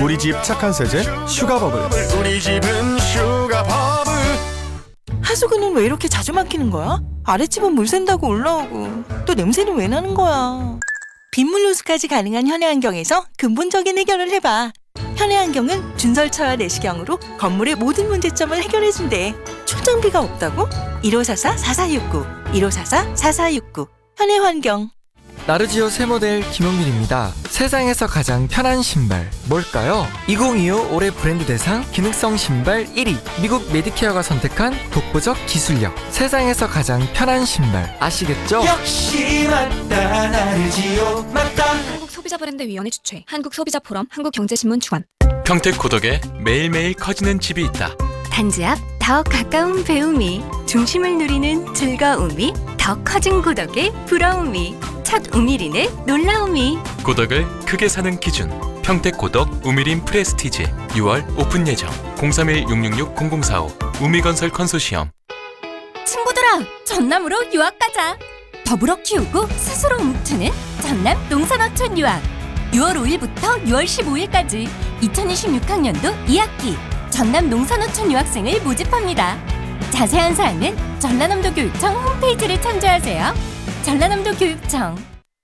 우리 집 착한 세제 슈가버블. 우리 집은 슈가버블. 하수구는 왜 이렇게 자주 막히는 거야? 아랫집은 물 샌다고 올라오고 또 냄새는 왜 나는 거야? 빗물 호수까지 가능한 현해안경에서 근본적인 해결을 해봐. 현해안경은 준설차와 내시경으로 건물의 모든 문제점을 해결해준대. 출장비가 없다고? 1544-4469 1544-4469 현해환경. 나르지오 새 모델 김용민입니다. 세상에서 가장 편한 신발 뭘까요? 2025 올해 브랜드 대상 기능성 신발 1위, 미국 메디케어가 선택한 독보적 기술력. 세상에서 가장 편한 신발 아시겠죠? 역시 맞다, 나르지오 맞다. 한국소비자브랜드위원회 주최, 한국소비자포럼, 한국경제신문 주관. 평택 고덕에 매일매일 커지는 집이 있다. 단지 앞 더 가까운 배움이, 중심을 누리는 즐거움이, 더 커진 고덕의 부러움이, 첫 우미린의 놀라움이. 고덕을 크게 사는 기준. 평택 고덕 우미린 프레스티지 6월 오픈 예정. 031-666-0045 우미건설 컨소시엄. 친구들아, 전남으로 유학 가자. 더불어 키우고 스스로 움트는 전남 농산어촌 유학. 6월 5일부터 6월 15일까지 2026학년도 2학기 전남 농산어촌 유학생을 모집합니다. 자세한 사항은 전라남도 교육청 홈페이지를 참조하세요. 전라남도 교육청.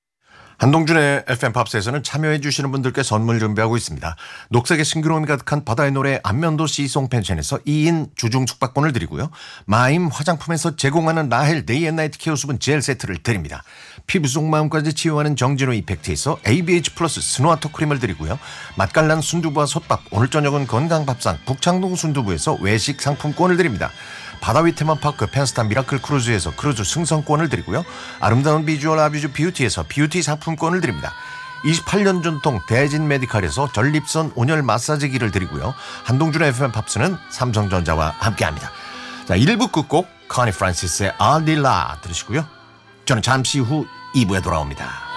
한동준의 FM 팝스에서는 참여해 주시는 분들께 선물 준비하고 있습니다. 녹색의 싱그러움이 가득한 바다의 노래 안면도 시송 펜션에서 2인 주중 숙박권을 드리고요. 마임 화장품에서 제공하는 라헬 데이앤나이트 케어 수분 젤 세트를 드립니다. 피부 속 마음까지 치유하는 정진호 이펙트에서 ABH 플러스 스노아토 크림을 드리고요. 맛깔난 순두부와 솥밥, 오늘 저녁은 건강밥상 북창동 순두부에서 외식 상품권을 드립니다. 바다위 테마파크 펜스타 미라클 크루즈에서 크루즈 승선권을 드리고요. 아름다운 비주얼 아비주 뷰티에서 뷰티 상품권을 드립니다. 28년 전통 대진 메디칼에서 전립선 온열 마사지기를 드리고요. 한동준의 FM 팝스는 삼성전자와 함께합니다. 자, 1부 끝곡 커니 프란시스의 알딜라 들으시고요. 저는 잠시 후 2부에 돌아옵니다.